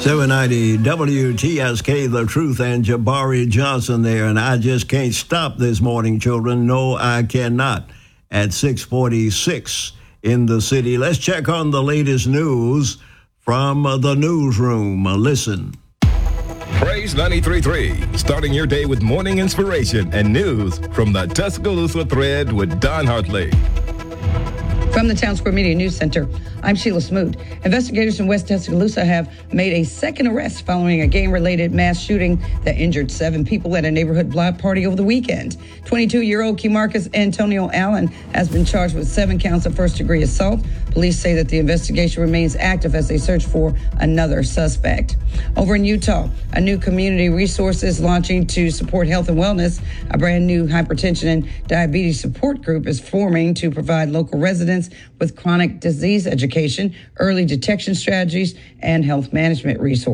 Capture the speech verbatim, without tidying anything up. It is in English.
seven ninety W T S K, The Truth, and Jabari Johnson there. And I just can't stop this morning, children. No, I cannot. At six forty-six in the city. Let's check on the latest news from the newsroom. Listen. Praise ninety-three point three, starting your day with morning inspiration and news from the Tuscaloosa Thread with Don Hartley. From the Town Square Media News Center, I'm Sheila Smoot. Investigators in West Tuscaloosa have made a second arrest following a gang-related mass shooting that injured seven people at a neighborhood block party over the weekend. twenty-two-year-old Kemarcus Antonio Allen has been charged with seven counts of first-degree assault. Police say that the investigation remains active as they search for another suspect. Over in Utah, a new community resource is launching to support health and wellness. A brand new hypertension and diabetes support group is forming to provide local residents with chronic disease education, early detection strategies, and health management resources.